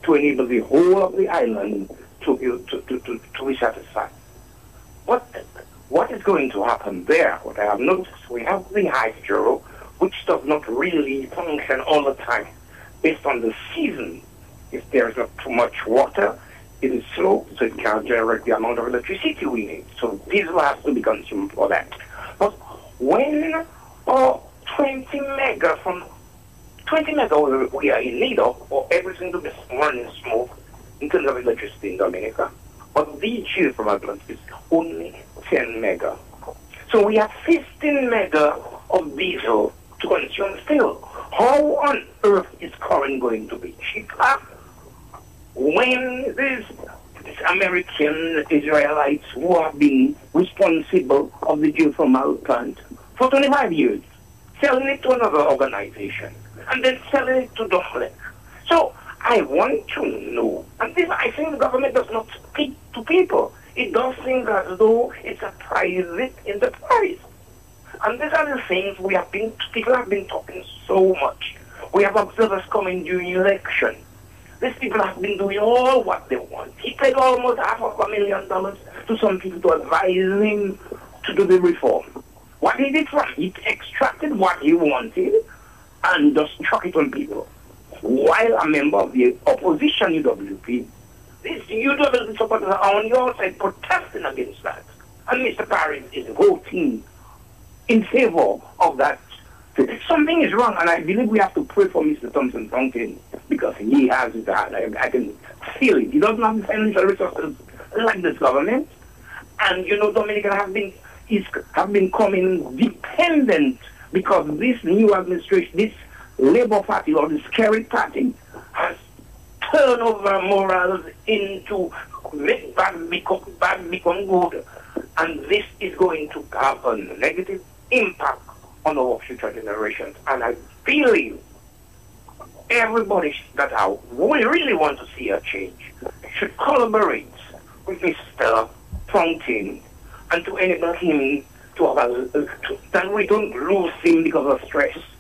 to enable the whole of the island to be satisfied. What is going to happen there? What I have noticed, we have the hydro, which does not really function all the time based on the season. If there is not too much water, it is slow, so it can't generate the amount of electricity we need. So diesel has to be consumed for that. But when 20 mega we are in need of, for everything to be running smooth in terms of electricity in Dominica, but DG from Atlantic is only 10 mega. So we have 15 mega of diesel to consume still. How on earth is current going to be cheaper when these American Israelites who have been responsible of the geothermal plant for 25 years, selling it to another organization, and then selling it to Dominic? So I want to know, and this, I think the government does not speak to people. It does seem as though it's a private enterprise. And these are the things people have been talking so much. We have observers coming during election. These people have been doing all what they want. He paid almost $500,000 to some people to advise him to do the reform. What he did from he extracted what he wanted and just chuck it on people. While a member of the opposition UWP, these UWP supporters are on your side protesting against that. And Mr. Paris is voting in favor of that. Something is wrong, and I believe we have to pray for Mr. Thompson Fountain because he has his heart. I can feel it. He doesn't have the financial resources like this government. And, Dominican have been coming dependent because this new administration, this Labour Party or the Scary Party has turned over morals into make bad become good. And this is going to have a negative impact on our future generations. And I believe everybody we really want to see a change should collaborate with Mr. Fountain and to enable him to have that we don't lose him because of stress.